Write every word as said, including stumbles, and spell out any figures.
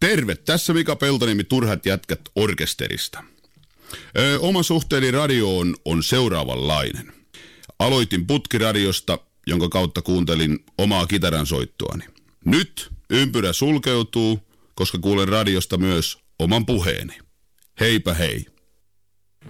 Terve, tässä Mika Peltoniemi Turhat jätkät orkesterista. Ö, oma suhteeni radioon on seuraavanlainen. Aloitin putkiradiosta, jonka kautta kuuntelin omaa kitaran soittoani. Nyt ympyrä sulkeutuu, koska kuulen radiosta myös oman puheeni. Heipä hei.